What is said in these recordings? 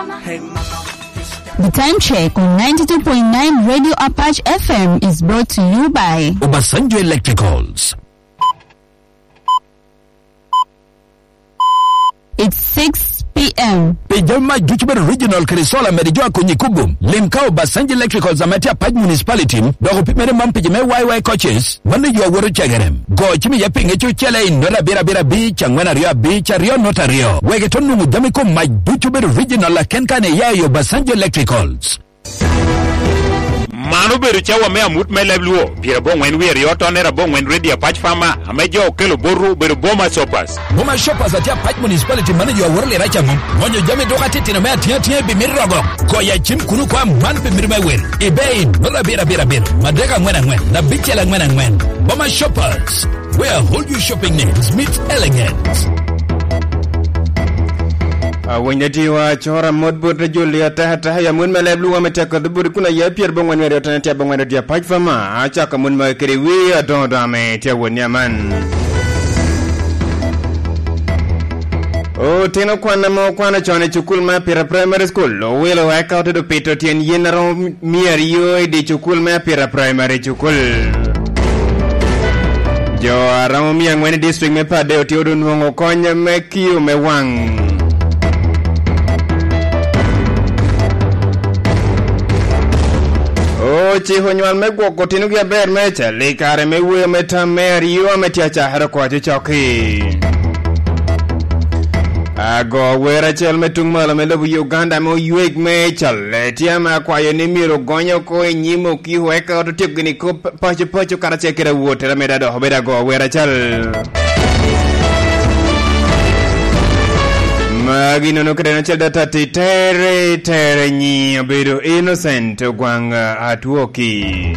The time check on 92.9 Radio Apache FM is brought to you by Obasanjo Electricals. It's 6 p.m. Pejama Juchber Regional Krisola Merijua Kunyikubum. Limka Obasanjo Electricals Amatia Paj Municipality. Dogo Pimere Mampijame YY coaches. Manu you are Wuru Chagarem. Go Chimi Yaping Chele in Nora Bira Beach and Rio Beach Rio Notario. Wegetonu Mudamiko my Juchber Regional Kenkane Yayo Obasanjo Electricals. Manu berucha wa mea mut melebluo bira bon when we rioto nera bon when ready Apache farmer amejo okelo boru beru boma shoppers atia Apache municipality manager worle racha mum monyo jame doka tete na mea tia bi mirrogo ko ya chim kunu kwa man bi mirma wer ibein nola bira madega ngwena na bichela ngwen Boma Shoppers where all your shopping needs meet elegance. Wanyati wa chora modbot Julia tahata ya mun maleblu wa metaka duburi kuna ya Pierre Bongwan wa riotanati Bongwan wa Apache fama achaka mun makiriwi adondo ametia wonyaman. Tino kwana chone chukul ma pira primary school welo waka out do pito tien yenaro miario di chukul ma pira primary chukul. Jo aramo mia ngwene district me pade otiodu nwongo konya me kiu me wang. Chiho nyual me gwoko tinu gia ber mecha likare me uwe meta merio metiacha haro kwa chichoki Ago wera chel metung mala me lobu Uganda mo yuek mecha letia ma kwa yoni miro gonyo ko nyimo ki weka oto tiyo gini ko pacho karache kira wote la medado hobeda go wera chel Magino no krena chel data tere nyi abedo innocent gwanga atuoki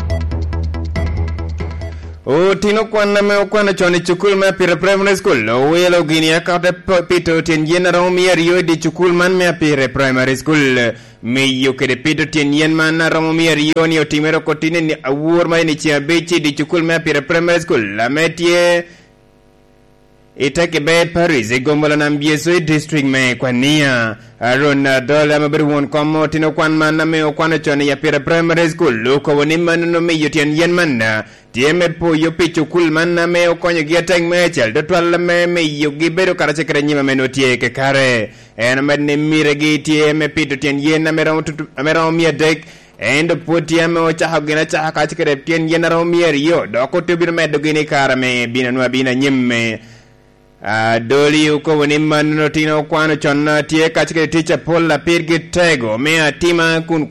Tino kwana chone chukul ma pira primary school welo gini akata pito tien yen romi rio di chukul man me pira primary school me yukede pito tien yen man romi rio ni otimero kotine ni awur ma ni chiabechi di chukul ma pira primary school la metie Itake bed Paris egombola na mbieso district me kwania arona dola maberuon komo tino kwan man me okwana chone ya pira primary school loko woni man no me yutien yen man tieme po yo pichu kul man me okonyo giateng me chel dotwal me yugi bedo karache kare nyima me notie ke kare en medne miregi tieme pito tien yen amero miedek Endo putiame ochaha gina chaha kachikere tien yen romier yo doko tubir medo gini karame bina nwa bina nyimme Doli uko wani manu tino kwano chonna tie kachike teacher pola pirgi tego mea tima kun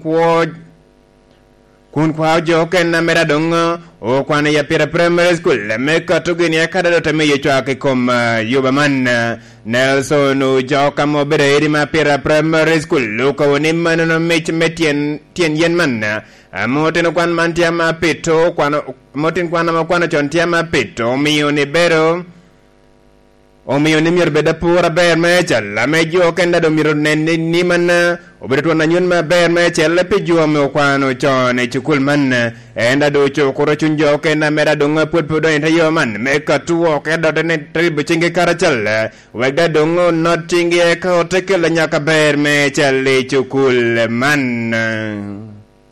kwa joke na mera donga o kwana ya pira primary school meka tugini ya kada dota meyo chwake koma yuba man Nelson joka mo bere edima pira primary school uko wani manu no metien yen man Motin kwan man tiama pito motin kwana makwana chon tiama pito miyo ni bero Omiyo ni miyor beda pura ber mechal la mejo kenda do miro nende ni man obeto na nyun ma ber mechal la pejo me kwano chone chukul man enda do chokoro chunjo kenda mera do ngaput podo enta yo man me katuo kenda do ne tribu chinge karachal wega do ngo notinge ka oteke la nyaka ber mechal le chukul man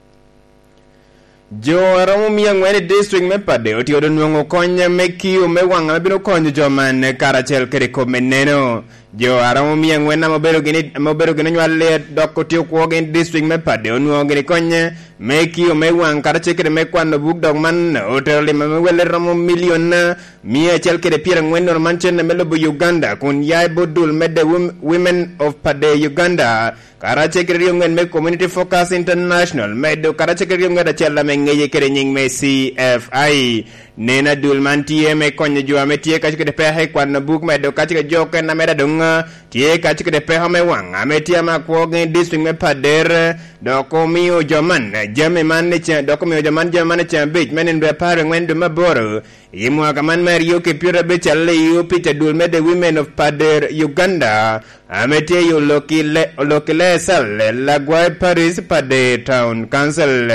Jo aramu ngwene district me pade otiodo nwongo konya mekiu me wanga bino konyo joman karachel keriko meneno Jo aramu ngwena mobero gini nywale doko tiyo kuogen district me pade onwo gini konya mekiu me wang karachel kere me kwano buk dog man otoli mewele ramu million mia chel kere pira ngwene manchen melobu Uganda kun yai bodul mede women of pade Uganda Karache kere ngwen me community focus international medo karache kere ngada chela mengeye kere nying me CFI nena dulman tie me konye jua me tie kachike de pehe kwa na book medo kachike joke na meda dunga tie kachike de pehe me wanga me tie ma kuogen district me pader doko miyo joman jame man ne doko miyo joman jamane chambich menen be pare ngwen de maboro Yimwa kaman Mario ke pure bechale yu picha dulme de women of Pader Uganda amete yu lokile sal la Guay Paris Pader Town Council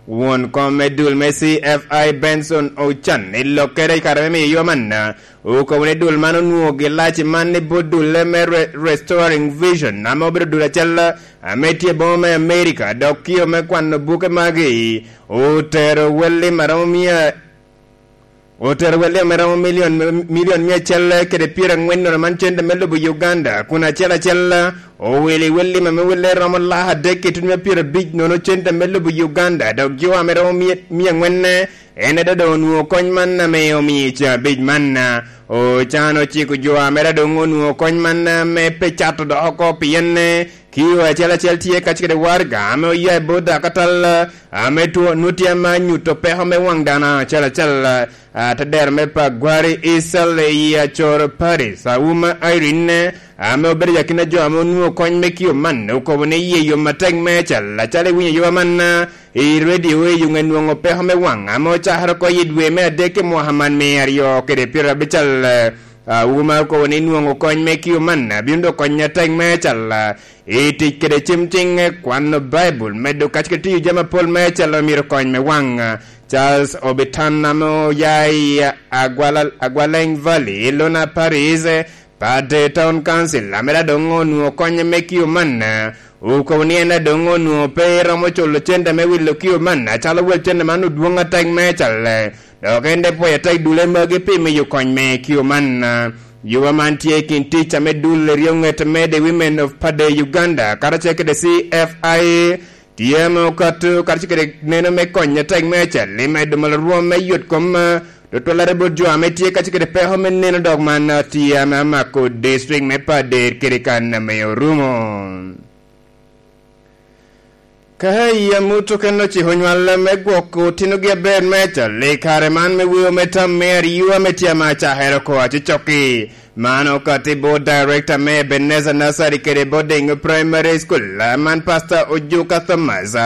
won come dul Messi FI Benson Ochan illo kere karame yomanna o ko ne dul manu nuoge lachi manne bodul me restoring vision amobro dula challa ametie bome America dokio me kwano buke magi o tero welle maromia Oter wale meramo million mia chella kede pira ngwenno manchende melo bu Uganda kuna chella o wele me wele ramo la deke tunme pira big nono chende melo bu Uganda dog joa meramo mia ngwenne ene do nuo konyman na me o mi cha big manna o chano chiku joa mera do nuo konyman me pechato do ko pienne kiwa chela tie kachide warga ame ye boda katal ame tu nutia manyu to pe home wangdana chela tader me pa gwari isal ya chor Paris uma Irene ame ober yakina jo ame nuo kony me kiyo man ko bone ye yo mateng me chale winya yo man e ready we yu ngenwo pe home wang ame cha har ko yidwe me deke Muhammad me ariyo kede pira bichal uma ko ni nuo kony me kiyo man bindo konya teng me chal iti kede chimting kwan Bible medo kachketi jama Paul me chal mir kony me wang Charles Obitanamo yai Agwaleng Valley Lona Paris Pade Town Council amera dongo nuo konye mekio manna uko nienda dongo nuo pe ramo cholo chenda me willo kio manna chala wel chenda manu duonga tag me chale dokende po ya tag dule magi pe me yu konye mekio manna Yuwa mantie kinticha me dule rionget me the women of Pade Uganda karacheke de CFI Tiamo katu karchikere neno me konya tag me chale me dumal ruo me yut kom do tolerable jo ametie kachikere pe home neno dogman tiama mako district me Pade kirikan me rumo Kahaya mutu keno chihonywala me gwoko tinugia bed me chale kare man me wiyo me tameri yuwa me tiama chahero ko achichoki Mano katibo director me Beneza Nasari kere boarding primary school man pastor Ojuka Thomas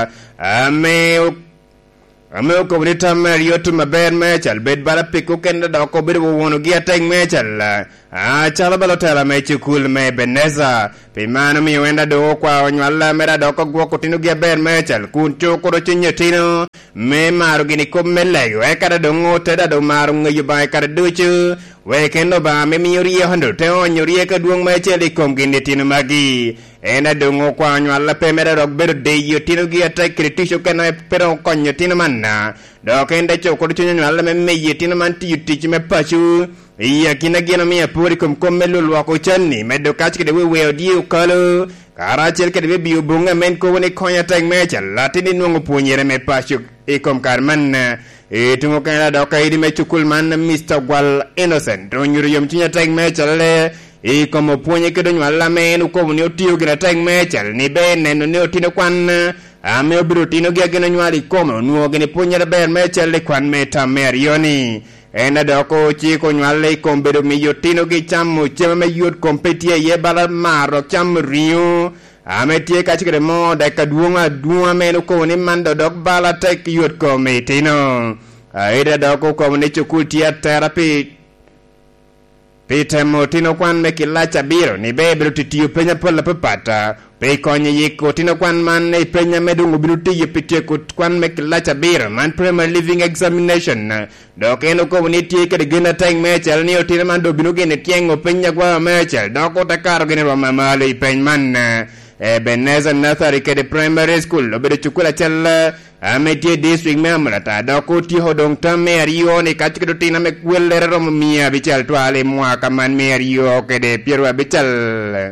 ame ukobita me yotu maber me chal bed bara piku kenda doko bidu wono gia teng me chal chala balotela me chukul me Beneza pimano mi wenda do kwa onywala mera doko gwoko tinu gia ber me chal kuncho koro chinyo tino me maru gini kummelego ekada dongo teda do maru ngayubai kada duchu Wekendo ba me miyori hondo te onyori ka duong me cheli kom gini tino magi ena dongo kwa nywala pe mera dok bedo de yo tino gi attack kritisho kana pero konyo tino manna dok enda choko de nywala me ye tino man ti yuti me pachu iya kina gina mi apuri kom melu lwako channi medo kachke de we odi ukalo kara chel ke de bi bunga men ko woni konya tag me chala tini nungo punyere me pachu e kom karman tungo kana da kai di me chukul man Mr. Gwal Innocent onyuri yom tinya tag me chale como puonye ke donyo alla men ko woni otiyo gina tag me chal ni be neno ne otino kwan ame obiro tino gi gina nywali komo nuo gini punyere ber me chale kwan me tamer yoni ena doko chiko nywale kombedo mi yotino gi chamo chema me yot kompetie ye bala maro cham rio ame tie kachikere mo da kaduonga duwa meno ko ni mando dok bala tek yot komitino aida doko ko ne chukutia therapy Peter Motino kwan me kilacha biro ni bebro titiyo penya pola pepata pe konye yiko tino kwan man ne penya medungu binuti yepitie kwan me kilacha biro man primary living examination dok eno ko ni tie ke gena tang mechel ni otino man do binu gene tiengo penya kwa mechel doko takaro gene wa mamale pen man Beneza Nasari ke de primary school obede chukula chella ametie district me amrata doko ti hodong tamme ariyo ne kachikedo tina me kwellere rom mia bichal twale mwaka man me ariyo ke de pierwa bichal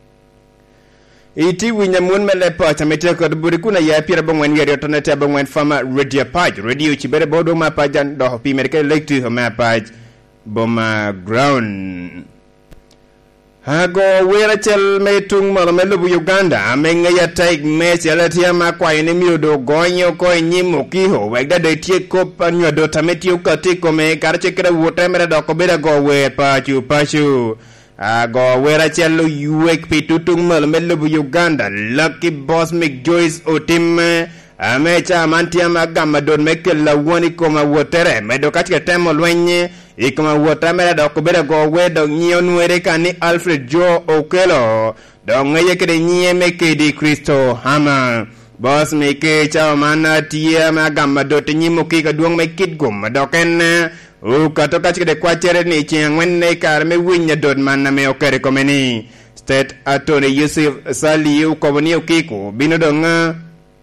iti winya mun mele pa chamete ko buri kuna ya pira bongwen yeri tonete bongwen fama radio page radio chibere bodo ma pajan do pi merke lekti ho ma page boma ground Hago wera chel me tung malo melo bu Uganda amenga ya taig me chela tia ma kwa ene miodo gonyo ko nyimo kiho wega de tie ko panyo do tameti ukati ko me karche kra wota mera do ko beda go we pachu go wera chel yuek pitutung malo melo bu Uganda Lucky Boss McJoyce otim amecha mantia magama don mekel la woni ko ma wotere me do kachke temo lwenye ikoma wota mera do ko beda go we do nyonwere kani Alfred Joe Okelo do ngeye kede nyeme kedi Kristo Hama Boss Mike Chaman Tia Magamba Dotinimo Kika Duang make it gum Doken Ukatoka de Quacher Nichi when they carme win your dodman me okere komeni. State Attorney Yusuf Saliu Kobonio Kiko Binodonga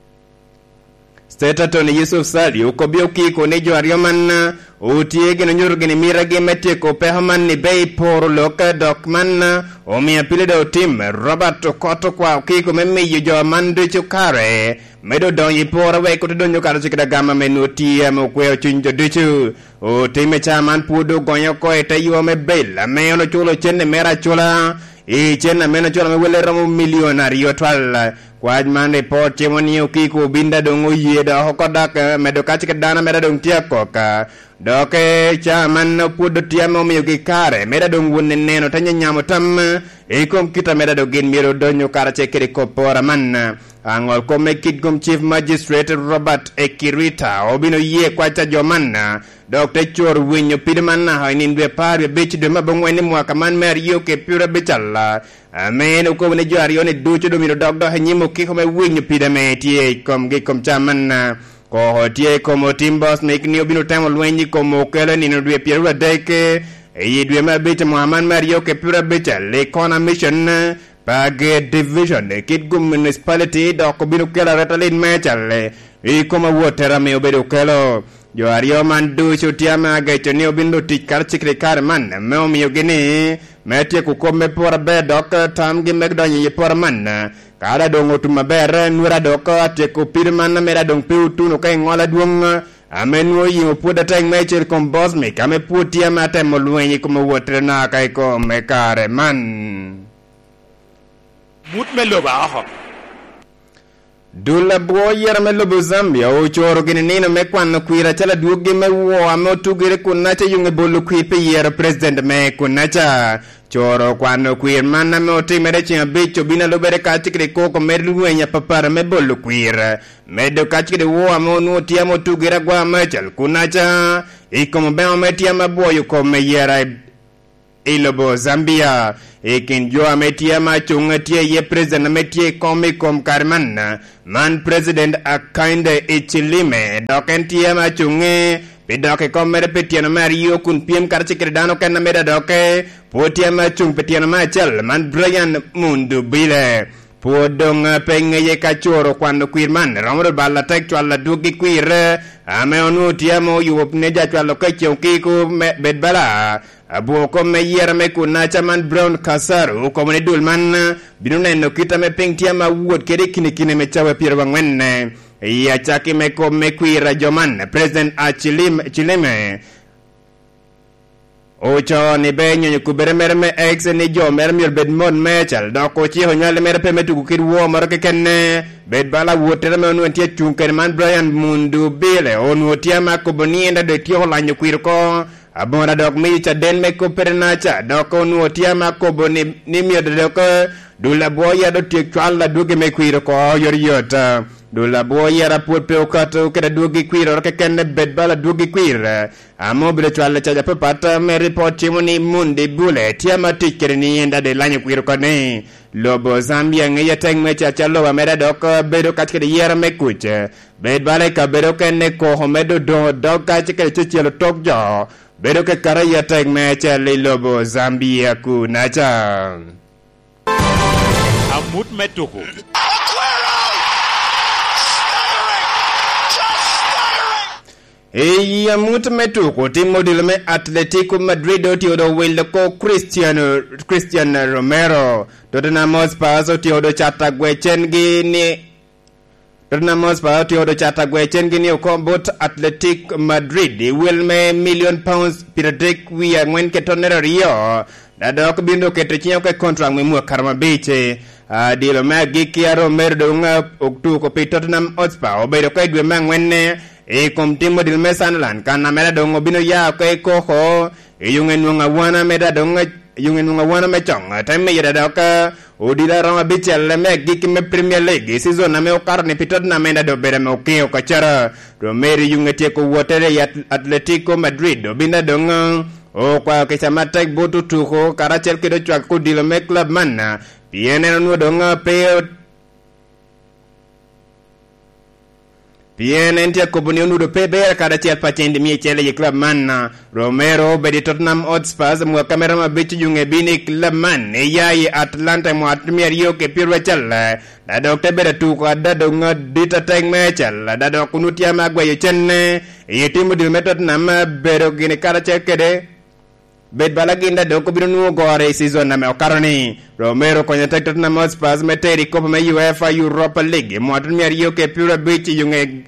State Attorney Yusuf Saliu Kobio Kiko Nejo Arioman Utiege no Jurgen Mirage Meteko Pehaman ni Bay Por Loka Docman Omia Piledo Tim Robert Koto Kwa Kiko Memi Yujo Mandu Chukare Medo Don Yipora Way Kotodonyo Karachika Gama Menutia Mokweo Chinjo Duchu O Time Chaman Pudo Gonyoko Eta Yuame Bella Meono Chulo Chene Mera Chula Chena Mena Chula Mewele Ramo Millionario Twala Quadman report Chimoni Kiko Binda Dongo Yeda Hokodak Medokachika Dana Meda Dong Tiakoka Doke Chaman Pudo Tiamo Miyuki Kare Meda Dong Wuneno Tanya Nyamotam Ekom Kita Meda Dogin Miro Donyo Karachekiri Kopora Man Angol Kome Kidgum Chief Magistrate Robert Ekirita Obino Ye Kwacha Jomana Dr. Chor Winyo Pidamana Hainindwe Pari Beach de Mabongwene Mwakaman Mario Ke Pura Bichala Amen Ukone Jarione Ducho Domino Doctor Hanimo Kikome Winyo Pidame Tie Kom Gikom Chamana Ko Tie Como Timbos Make New Bino Tamo Lwenyi Como Kele Nino Dwe Pierua Deke Yidwe Mabita Muhammad Mario Ke Pura Bichal Lekona Mission Page Division Kidgum Municipality Doko Bino Kela Retalin Mechale Ikoma Water Me Obedo Kelo Jo Ario Mandu Shutiama Gaito Neo Bindo Tikar Chikri Karman Meomi Yogini Metia Kukome Pora Bedok Tam Gimegdoni Yeporaman Kada Dongo Tumabere Nura Doko Teku Pirman Mera Dong Piu Tuno Kangola Dung Amenwo Yimo Puda Tang Mechel Kombosmi Kame Putia Mate Molweni Kuma Water Nakaiko Mekare Man Mutmeloba aho Dula boyer melobo Zambia o choro ginino mekwan kwira chala duoge mewo amotugire kunacha yunge bolu kwipe yer president me kunacha choro kwano kwir mana me otimere chia bicho bina lobere kachikre koko merluenya papara me bolu kwir medo kachikre wo amonu tiamo tugira gwa mechal kunacha ikomo bema metia maboyo ko meyera Ilobo Zambia Ekin jo ametia machunga tie ye president ametie komi kom karman man president akinde ichilime dokentia machunge pedoke komere petiano mario kun piem karchikre dano kana meda doke potia machung petiano machal man Brian Mundu Bile Podong penge ye kachoro kwando kwirman ramro balla tek twala dugi kwir ame onu tiamo yuop neja twalo kacho kiku bedbala Abu kome yera me kunacha man Brown Kasaru komone dulman binune no kita me pengtia ma wood kede kine me chawe pirwa ngwenne ya chaki me ko me kwira joman president Chileme Ocho ni benyo nyukubere merme ex ni jo merme bedmon mechal doko chi honyale mere peme tukukir wo marke kenne bedbala wotere me onu entia chunker man Brian Mundu Bile onu otia makoboni enda de tio la nyukwirko Abona dok mi cha den me ko pernacha doko nu otia makobo ni mi doko dula boya do tik twala duge me kwiro ko yoriota dula boya rapor pe okato keda duge kwiro ke kenne bedbala duge kwir amo bile twala cha papata me report moni mundi bule tia matikere ni enda de lanyo kwiro ko ne lobo Zambia ngeya teng me cha loba mera doko bedo katkede yera me kuche bedbala ka bedo kenne ko homedo do doka chikere chichelo tokjo Bedo ke karaya tag mecha Lobo Zambia kunacha Amut metuku Amut metuku Timo dilme Atletico Madrid Tiodo Wilco Cristiano Romero Tottenham Hotspur Tiodo chata gwechengi ni Tottenham Hotspur Tiodo chata gwechengi ni Okombot Athletic Madrid will me £1,000,000 piradek we ngwen ketonera rio dadok bindo ketechinyo ke contract mwe karma biche dilo me giki Romero donga oktu ko Tottenham Hotspur obedo ko dwe mangwenne kom timo dil mesanlan kana mera dongo bino ya ko ko yungen nga wana meda donga yungen nga wana mechong time yeda doka odila rama bichel me giki me Premier League season na me okarne Tottenham meda do bere me okeo kachara Romero yungete ko wotere ya Atletico Madrid binda donga o kwa keshamata botu tuko karachel kedo chwa ko dilo me club manna piene no donga pe Pien entia kobuni unudo peber kada chiel pachendi mie chele ye club man Romero bedi Tottenham Hotspur mwa kamera mabichi junge bini club man yayi Atlanta mwa atmier yoke pirwe chale dado tebere tuko dado ngadita teng mechal dado kunutia magwa ye chenne ye timu di Tottenham bedo gini kada chekede bed balaginda doko bino nuo gore season na me okaroni Romero kwenye Tottenham Hotspur meteri kopa me UEFA Europa League mwatu miari yoke pura bichi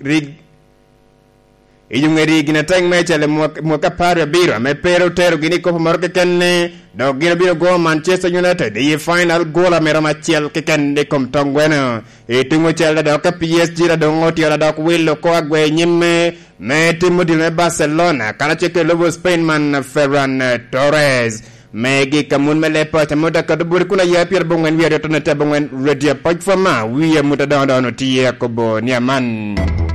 yunge rigi na teng mechale mwaka pari biro me pero tero gini kopa maroke kenne do gina bino go Manchester United ye final gola mera machiel kekende kom tongweno tungo chelde doka PSG la dongoti ala dok willo ko agwe nyime me timu di Barcelona kana cheke lobo Spain man Ferran Torres megi kamun melepa tamuda kaduburi kuna ya Pierre Bongwen wiya tonete Bongwen redia pajfama wiya muta dono tiye kobo niaman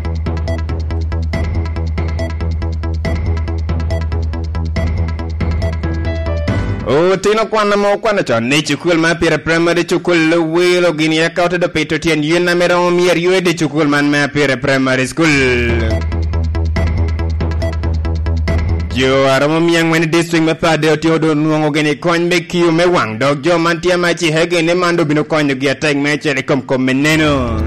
o tino kwana mo kwana cho ne chukul ma pira primary chukul welo gini ya kauta do peto tien yuna mero mier yue de chukul man ma pira primary school jo aramo miang wen district ma pa de tiodo nuongo gini kon be kiu me wang dog jo mantia ma chi hege ne mando bino kon gi atek me chele kom meneno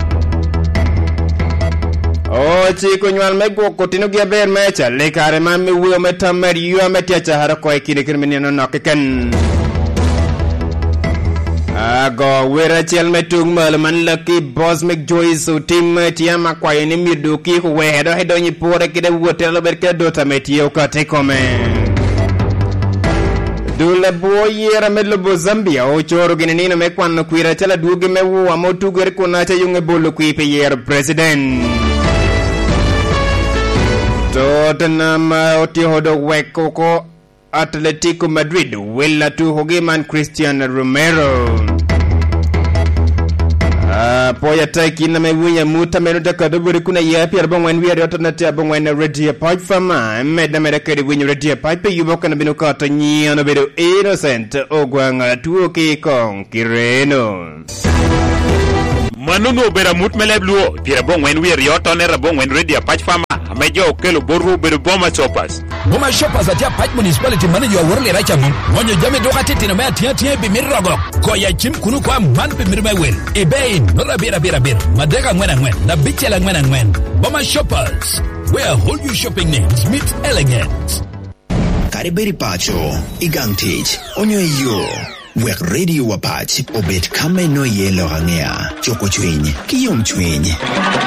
o chiko nyual me go tino gi ber me chele kare ma me wo me tamer yu me tia chahara ko ikine kirmenino nokken ago wera chel me tung mal man lucky boss make joy so team tia ma kwa ni midu ki ko we do hedo ni pore kide wotel ber ke do tametio ka te kome dule boyera me lobo Zambia o choro gine nino me kwanno kwira chala duge me wo amotu gere kuna cha yunge bolo kwi pe yer president Tottenham otihodo wekoko Atletico Madrid willa tu hogeman Cristiano Romero poya taki na mewinya muta menuda kaduburi kuna ya Pierre Bongwen wiya rotonate Bongwen redia pipe fama medna medakedi winya redia pipe yuboka na binukata nyiano bedo innocent ogwanga tuoki kong kireno Manuno bera mut melebluo Pierre Bongwen wiya rotone Bongwen redia pipe fama mejo kelo boru bedo Boma Shoppers atia Patch Municipality manager worle rachamu monyo jame doka tete na tia bimirogo ko ya chim kunu kwa man bimirme wel ibein nora bira madega ngwena na bichela ngwena Boma Shoppers where whole you shopping needs meet elegance kariberi pacho igantich onyo yo wek radio wapach obet kame no yelo hangea choko chwinyi kiyom chwinyi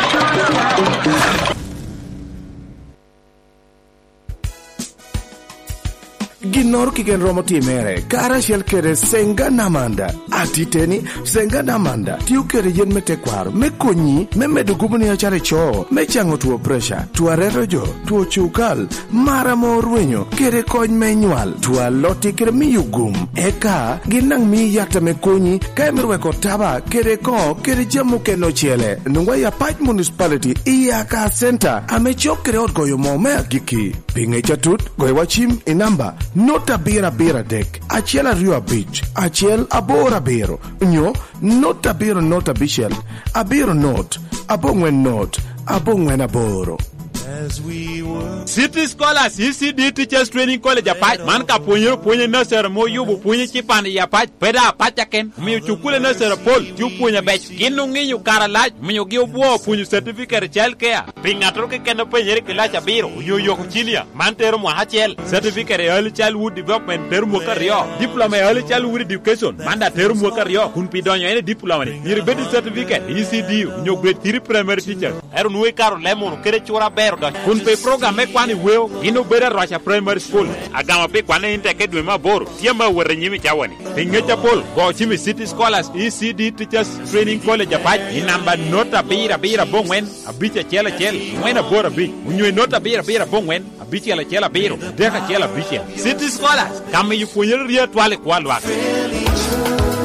Ginor kigen romo timere kara shel kere senga namanda atiteni senga namanda tiu kere yen metekwar mekonyi memedo gubuni achare cho mechango tuo pressure tuo rerojo tuo chukal mara morwenyo kere kony menyual tuo loti kere miyugum eka ginang mi yakta mekonyi kaemirwe kotaba kere ko kere jamu keno chele nungwa ya Patch Municipality iyaka center amechok kere od goyo mome agiki pinge chatut goyo wachim inamba nota bira dek achiel ariyo abich achiel aboro abiro nyo nota biro nota bichiel abiro not abongwen not abongwen aboro City Scholars ECD Teachers Training College Patch man ka ponye nursery mo yubu ponye chipande ya Patch peda pachaken mi chukule nursery pol tu ponye bech kinu ngiyu karalaj mi gi obo ponye certificate child care pingatro ke kendo ponye ke la chabiro yo kuchilia man tero mo hachel certificate early childhood development tero mo kario diploma early childhood education manda tero mo kario kun pidonyo ene diploma ni irbedi certificate ECD nyo grade 3 primary teacher eru nuwe karo lemon kere chura bero kun pe program me kwani weo ino bere rocha primary school agama pe kwane inteke dwe maboro tiema were nyimi chawani pingecha pol go chimi City Scholars ECD Teachers Training College Patch inamba nota bira Bongwen abicha chela mwena bora bi unywe nota bira Bongwen abicha chela biro deka chela bicha City Scholars kama yufunyeri ria twale kwalwa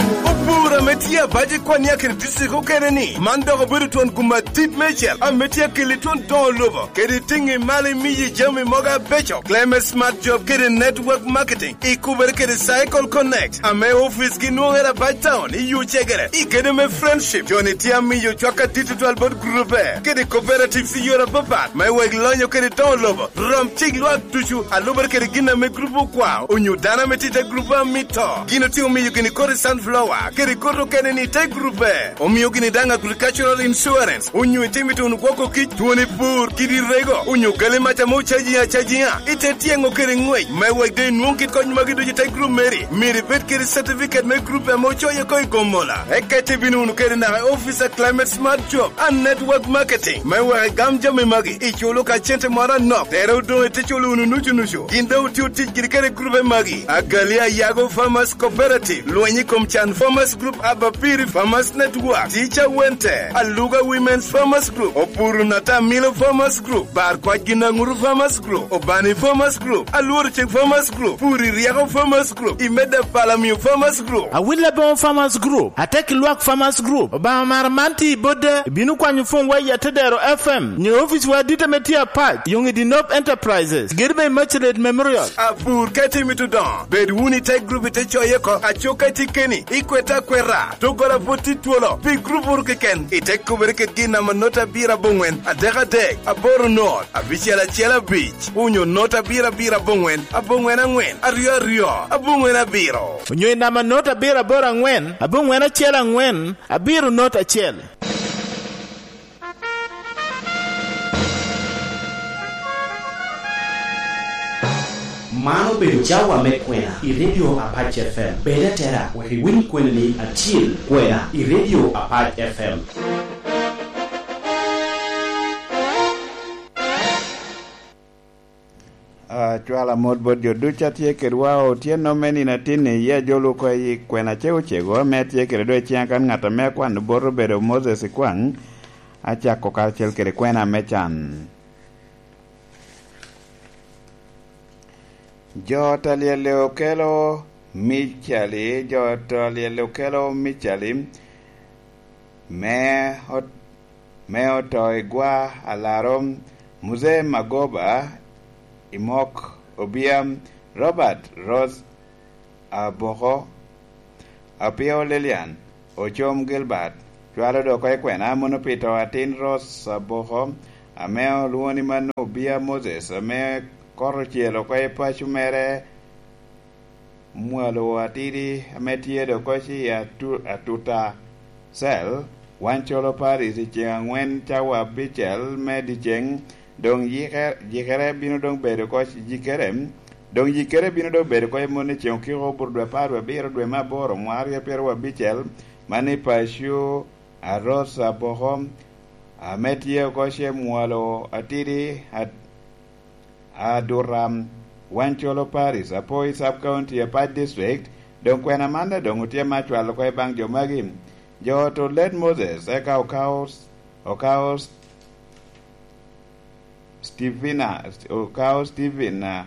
Pura metia baje kwani ya kiri disiko keneni. Mandoko buru tuan kuma tit mechel. A metia kili tuan don lobo. Kiri tingi mali miji jami moga becho. Claim a smart job kiri network marketing. Ikubere kiri cycle connect. Ame office ki nuongera by town. Iyu chegere. Ikede me friendship. Joni tia miyo chwaka digital board group. Kiri cooperative si yora papat. May wek lonyo kiri don lobo. Rom chig luak tuchu. Aluber kiri gina me grupo kwa. Unyu dana metite grupa mito. Gino ti umiyo gini kori sunflower. Kiri koto keneni te grupe. Umiyo gini danga agricultural insurance. Unyu itimitu unukwako kich. Tuoni pur. Kiri rego. Unyu gali macha mo chajia. Ite tiengo kiri ngwek. May wek de nunkit konyu magido jite group meri. Miri bet kiri certificate me grupe mo choye koi gomola. Ekete binu unu kiri na officer climate smart job. And network marketing. May wek gamja me magi. Icholo ka chente mara nok. Tero do ete cholo unu nuchu. Kinda utiu tich kiri kiri grupe magi. Agalia Yago Farmers Cooperative. Luenyi Komchan Farmers Group. Abapiri Farmers Network. Teacher Wente. Aluga Women's Farmers Group. Opuru Nata Milo Farmers Group. Bar kwa Ginanguru Farmers Group. Obani Farmers Group. Aluorchek Farmers Group. Puri Riago Farmers Group. Imeda Palamiu Farmers Group. Awilabon Farmers Group. Ateki Luak Farmers Group. Obama Marmanti Bode. Binu kwa nyufungwa ya Tedero FM. Nye office wa Dita Metia Pat. Yungi Dinop Enterprises. Girbe Merchant Memorial. Apur kati mitudon. Bedwuni Tech Group ite choyeko. Achoka tikeni. Ikweta kwera. Togora poti tuolo. Pi group urkeken. Ite kubereket gina manota bira bongwen. Adeka dek. Aboro North. Abichiala Chiala Beach. Unyo nota bira bongwen. Abongwen angwen. Ario. Abongwen abiro. Unyo inama nota bira bora ngwen. Abongwen achiela ngwen. Abiro nota achiel. Mano bedo jawa mekwena I radio Apache FM. Beda tera waki wini kwena ni achiel kwena I radio Apache FM. Chwala mod bod joducha tie kedwa otieno meni na tini ya jolu ko yi kwena cheo chego metie kedo chiang kan ngata me kwan boro bedo Moses kwang acha ko ka chel kere kwena mechan jota leo kelo michali jota leo kelo michali me oto igwa alarom muze magoba Imok Obiam Robert Rose Aboho Apio Lilian Ochom Gilbert Chwalo do koe kwena mono pito atin Rose Aboho Ameo luoni mano Obia Moses Ameo koro chielo koe pachumere Mwalo atiri Ametie do koshi atuta Sel Wancholo Paris Chiang Wen Chawa Bichel Medicheng Dong jikere bino dong bedo ko jikere bino dong bedo ko mone chion ki go burdwe parwe biro dwe maboro mwari pero wa bichel mani pashu arosa bohom ametie ko she mwalo atiri aduram wancholo Paris apoi sub county a pat district dong kwena manda dong utie machwalo ko bang jomagi jo to let Moses eka okaos Stephen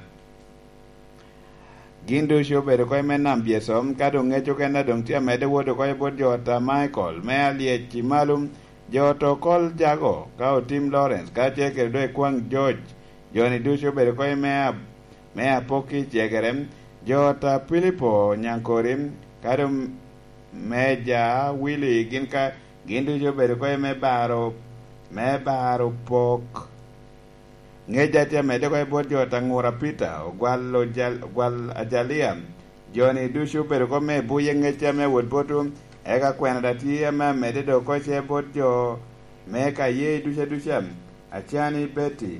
Gindo show bedo ko menam biesom kado ngecho kenda dong tia mede wodo ko bod jota Michael me alie chimalum joto kol jago ka Tim Lawrence ka cheke do kwang George Johnny Dusho bedo ko me apoki chegerem jota Filipo Nyankorim kado meja Willy ginka Gindo show bedo ko me baro pok Ngeja tia mede ko bod jota ngura Peter gwal ajalia Johnny Dushu pero ko me buye ngeja me wod botu eka kwena datia me mede do ko che bod jo me ka ye dusha achani Betty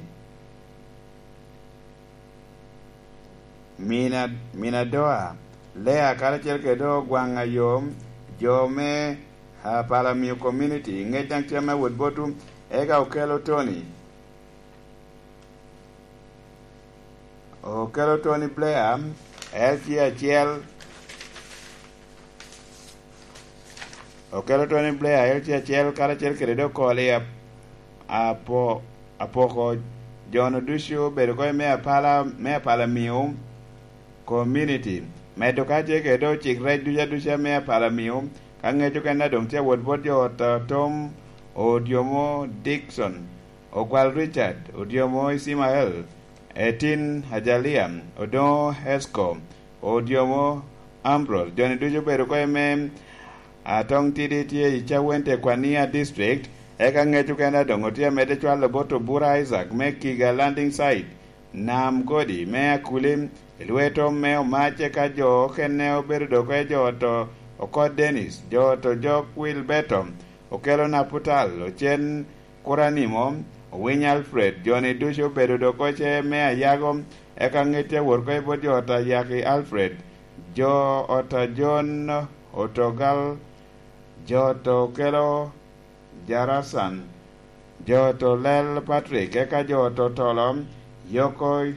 mina doa lea kala chelke do gwanga yom jo me Palamiu community ngeja tia me wod botu eka okelo Tony Okelo Tony Blair, LTHL Karachel Credo Cole Apoko John Dushu Bergo me Palamiu community. Medokaje Kedo Chik Red Dusha me Palamiu kangecho kena dong tia wod jot Tom Odiomo Dixon Okwal Richard Odiomo Ismael Etin Hajalia Odo Esco Odiomo Ambrose Johnny dujo bedo ko emem atong TDTA Chawente Kwania District eka ngecho kena dong tia mede chwalo boto Bura Isaac Mekiga Landing Site Nam Godi Mea Kulim Ilweto Meo Mache ka jo keneo bedo ko joto Okot Dennis joto Jok Will Betom Okelo Naputal Ochen Kuranimo Winy Alfred Johnny Dusho bedo dokoche Mea Yago eka ngete worko ebo jota Yaki Alfred Jo Ota John Otogal Joto Kelo Jarasan Joto Lel Patrick eka joto Tolom Yoko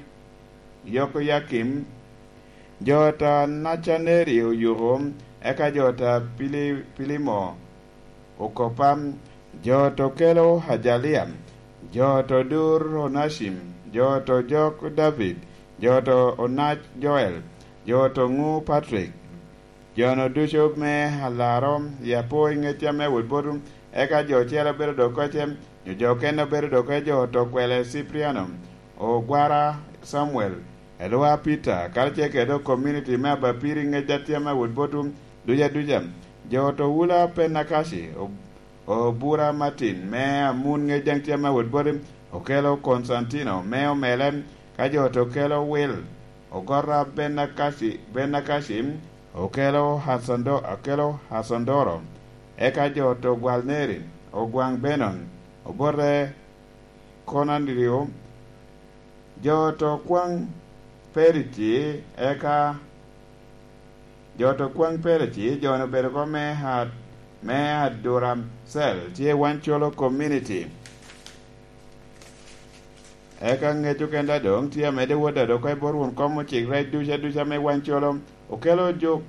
Yakim Jota Nachaneri Uyurum eka jota Pilimo Okopam Joto Kelo Hajaliam Joto Dur Onashim Joto Jok David Joto Onach Joel Joto Ngu Patrick Jono Dusho me halarom Yapo ingetiame Woodborum eka jochela bedo dokochem Jokeno bedo dokoche Joto Kwele Cipriano Ogwara Samuel Elwa Peter Kalche kedo community member piri ngejatiame Woodbotum Duja Joto Wula Penakashi Obura Martin Mea Mun ngejangtiame Woodbotum Okelo Constantino Meo Melem Kajoto Kelo Will Ogora Benakashim Okelo Hasandoro Eka Joto Gwalneri Ogwang Benon Obore Konandrio Joto Kwang Perichi Eka Joto Kwang Perichi Jono Bergo me Duram Sel Tie Wancholo Community Eka ngecho kenda dong Tia mede woda do koi borun komo chik right dusha me Wancholo Okelo Jok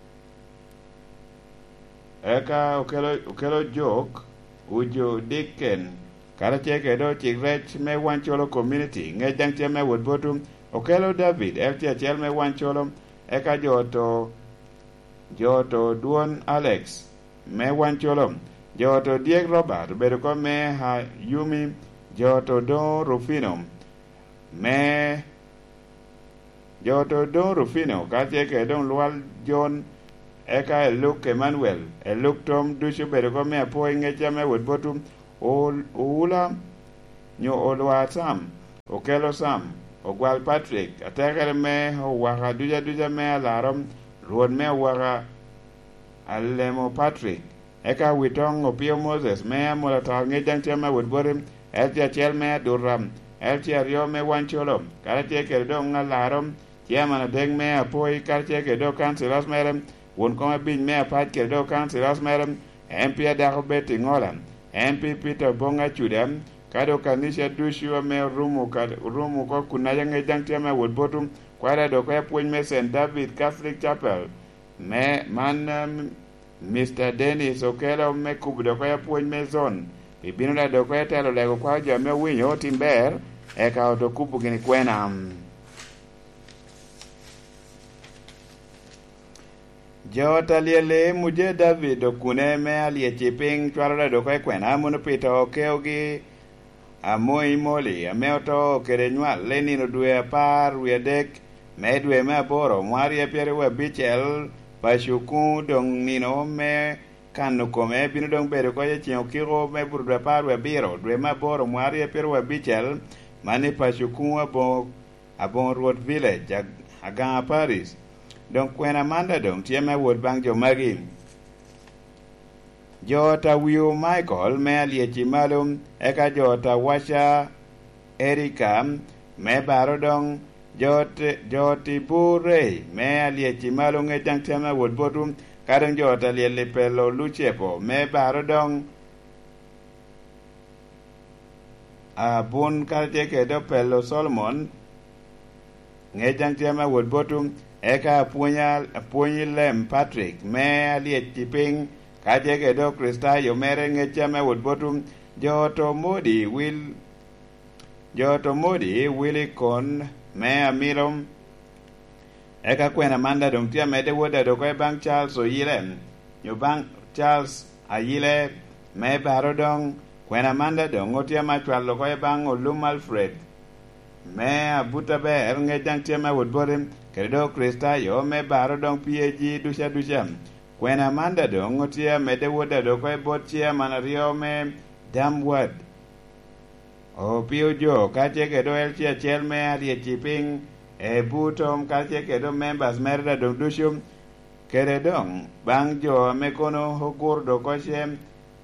Eka Okelo Jok Ujo Dicken Karache kedo chik right me Wancholo Community Ngejang tia me Woodbotum Okelo David Eltia chel me Wancholo Eka Joto Duon Alex me Wancholo Joto Dieg Robert Beruko me ha Yumi Joto Don Rufino me Joto Don Rufino Kache kedon Lual John Eka Luke Emmanuel Luke Tom Dushu Beruko me apo ingecha me Woodbotum Ula Nyo Olwa Sam Okelo Sam Ogwal Patrick Atekele me Waka Duja me Alarom Ruod me Waka Alemo Patrick Eka Witong Opio Moses me Molatar ngejang chama Woodbotum Eltia chel me Duram Eltia rio me Wancholo Karache kedon Alarom Chiamana deng me apoi Karache kedo Councilors merem Won kome bin me apat kedo Councilors merem MP Adakobet Ngolan MP Peter Bonga Chudem Kado Kanisha Dushu me rumu ko kunaya ngejang chama Woodbotum Kwada do kwa puny me St. David Catholic Chapel me man Mr. Dennis Okelo me kubudo kwa puny me zone Bibino da do kwa telo lego kwa jame winyo timber eka otokupu gini kwena Jota liele muje David okune me alie chiping chwaro da do kwa kwena munu pita okeogi Amoi moli ameoto kerenywa leni no dwe apar wiedek medwe me aboro mwari epiere we bichel pashuku dong nino me kanu kome binu dong bedo ko ye chien kiro me buru dwe apar we biro dwe me aboro mwari epiere we bichel mani pashuku abon road village agang Paris dong kwena manda dong tie me wood bang jo magi Jota Wiu Michael me aliechi malum eka jota Washa Erika me barodong joti Pure me aliechi malum ngejang tema Woodbotum kadang jota liele pelo Luchepo me barodong abun kalte kedo pelo Solomon ngejang tema Woodbotum eka apunyi Lem Patrick me aliechi ping Kaje kedo Krista yo mere ngechame Woodbotum Joto Modi Willy Con me amirom Eka kwena manda dong tia mede woda do kwe bang Charles o yilem Yo bang Charles Ayile me barodong kwena manda dong otia machwal lo koy bang Olum Alfred me abuta ber ngejang tia ma wodborim kedo Krista yo me barodong PAG dusha kwena manda dong otia me de woda do koy botia manario me damwad o pio jo kache kedo elchia chel me arie chiping e butom kache kedo members merda dong dushum keredong bang jo me kono hokur do koshem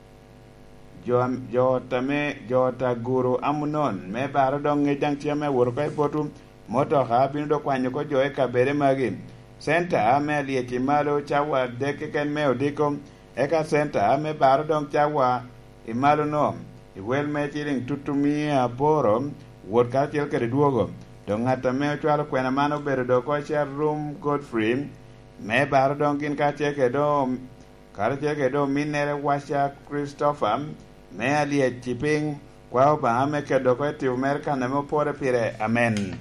jo ta guru amunon me baro dong ngejang chiame wor kai potum moto ha bin do kwanyo ko jo e kabere magi senta me lieti malo chawa deke ken me odikom e ka senta me baro dong chawa imalo no I wel me chiring tutumi aboro wor ka chel kere duogo dong ata me chwalo kwena mano bere do ko share room Godfrey me baro dong kin ka cheke do minere washa Christopher me alie chiping kwa ba ame ke do ko ti America na mo pore pire amen.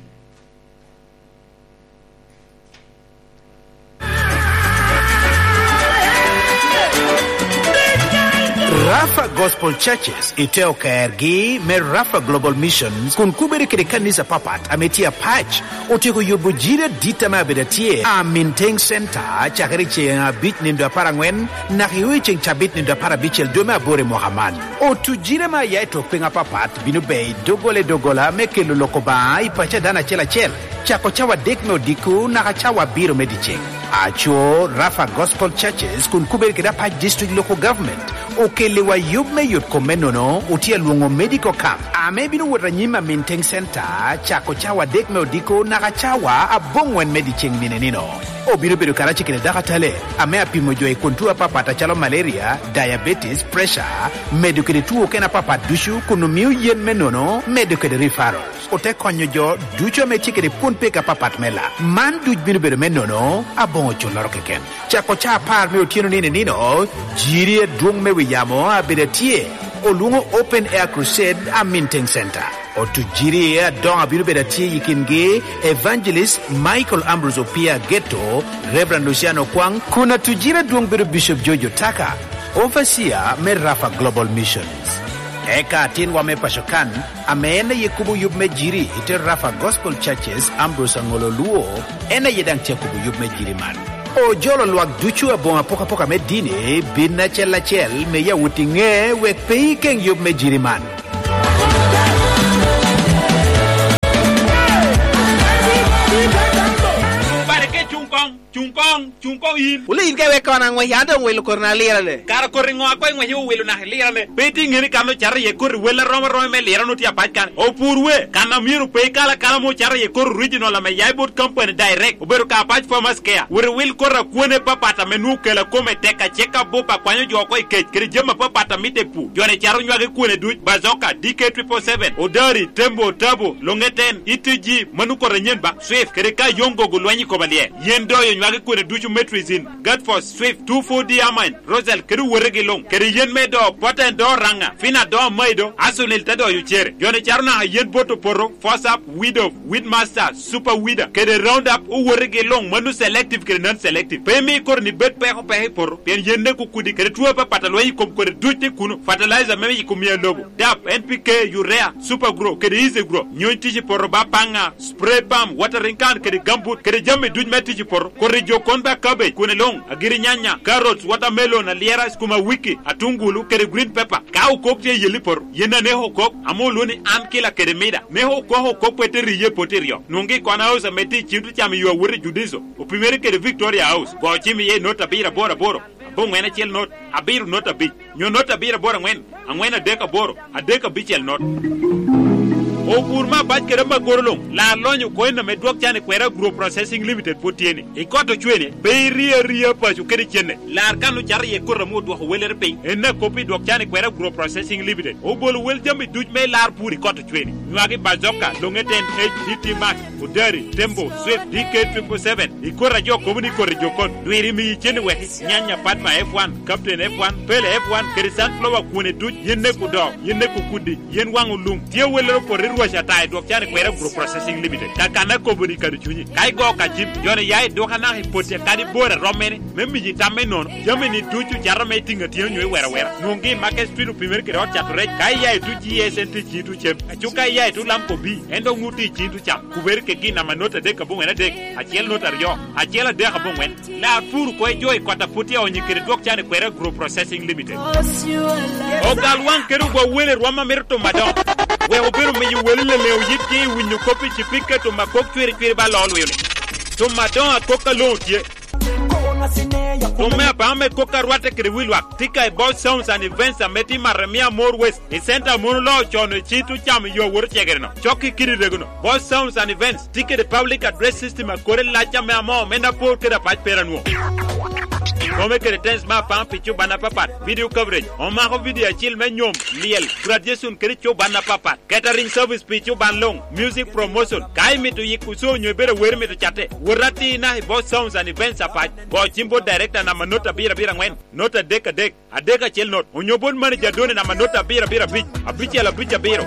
Rafa Gospel Churches iteo KRG me Rafa Global Missions kun kubiri kiri kanisa papat ametia patch otiko yubu jira dita mabedatie a Minteng Center chakari chenga bit nindo parangwen na hiwi cheng chabit nindo para bichel dome abore Mohamed o tujira ma yaito penga papat binu bay dogola mekelo lokoba ipacha dana chela chako chawa dekno diku na chawa biro medicheng acho Rafa Gospel Churches kun kubiri kiri patch district local government okelewa yubme yut komenono utia luongo medical camp amebino wotanyima Minteng Center chako chawa dekme odiko nakachawa abongwen medicheng ninenino obirubiru karachi kine dakatale ame apimo joe kontua papata chalo malaria diabetes pressure medukede tuo kena papa dushu kunumiu yen menono medukede referrals ote konyo jo ducho mechikede punpeka papat mela man duj birubiru menono abongo chuloro keken chako cha par me otieno ninenino jiri dung me yamo abedatie olungo open air crusade a Minteng Center o tujiri don abiru bedatie yikinge evangelist Michael Ambrose Opia Ghetto Reverend Luciano Kwang kuna tujira dung biru Bishop Jojo Taka overseer me Rafa Global Missions eka tinwa me pashokan ameena yekubu yubme jiri ite Rafa Gospel Churches Ambrose Ngololuo ena yedang kubu yubme jiri man o jolo luak duchu abonga poka medine binna chella chel me ya wutinge wek pei keng yub me jiriman chungkong in uli inge we kona ngwe yando ngwe korna lirale kara koringo akoy ngwe yu welu na lirale beti ngeni kano chara ye kor wela roma me lirano tia patkan o purwe kana miru pe kala mo chara ye kor original la me yaibot company direct oberu ka patch farmers care wure wil korra kuone papata menu kala kome teka cheka bopa kwanyo jo koy kech kiri jema papata mite pu jone charo nywage kuone duj bazoka DK777 odari tembo tabo longeten itiji manu korenyen ba swift kiri ka yongo gulwanyi kobalie yendo yo nywage kuone duju metrizin Godford Swift 24D Amine Rosel kedu werege long keri yen medo poten do ranga fina do maido asunil tado yu chere yone charna yen boto poro Forsap Widow Widmaster Super Wida kede Roundup u werege long manu selective kede non selective pemi kor ni bet peho poro pen yende ku kudi kede tuwa pa pataloyi kom kore dujte kuno fertilizer meme yikumia lobo DAP NPK Urea Super Grow kede easy grow nyonti poro ba panga spray palm watering can kede gambut kede jamme duj metiji poro kore jokonba cabbage kune long agiri nyanya carrots watermelon aliera skuma wiki atungulu kede green pepper kau kokte yeli por yena neho kok amoluni ankila kede mida neho ko pete riye poterio nungi kwana house meti chintu chami yo wuri judizo o primeri kede Victoria House go chimi ye nota bira boro bon wena chel not abiru nota bi nyo nota bira boro ngwen angwena deka boro adeka bichel not o burma baj kere ma gorolong la lonyo ko na medwok chane kwera group processing limited potieni e koto chwene be ria pa ju kere chene la kanu char ye ko ramo do weler pe en na kopi dok chane kwera group processing limited o bol wel jambi duj me lar puri koto chwene Nwagi Bazoka, Longeten HDT Max, Udari, Tembo, Swift, DK777, Ikora Jo Komuni Korejokon, Duirimi Chenwehi, Nyanya Padma F1, Captain F1, Pele F1, Kerisan Flower Kune Duj, Yenne Kudo, Yenne Kukudi, Yen Wangulum, Tia Willer for Rirwa Shatai, Doctor Quera Group Processing Limited, Takana Kobuni Karuchuni, Kaigo Kajim, Johnny Yai, Dohana, Hipotia Kadi Bora, Romani, Membi Tamenon, Germany Tuchu Jaramating at Yunu, where Nungi Market Street, Pimerke or Chatre, Kaya to GSNT to Chem, Achuka Yai to Lampo B, and Muti to Cham, Kuberke Gina Manota Decabon and a deck, Achel Notario, Achela Decabon, La Fur Joy Quataputia on Yikiri Quera Group Processing Limited. Ogalwan Kerugo Will Roma Merto Madon. Where Oberu may you will leo yiki when you copy Chipika to Makok Quiribal always. To Madon a coca load ye. Tome Pame Coca Rata Kiriwilwa, Tika about sounds and events and Meti Maramia more west. He sent a monologue on a cheat to cham your work again. Choki Kirireguno, both sounds and events, Ticket the public address system and Corel Lacha Mamo, Menapo Kirapat Peranu. Come que tens ma pam pichu bana papat video coverage on ma video chill menyom liel graduation kericho bana papat catering service pichu ban long music promotion kai mitu yikuso nyebere wer mitu chate wurati na both sounds and events apart go chimbo director na manota bira ngwen nota deka adeka chill note onyobon manager done na manota bira bich abicha la bicha biro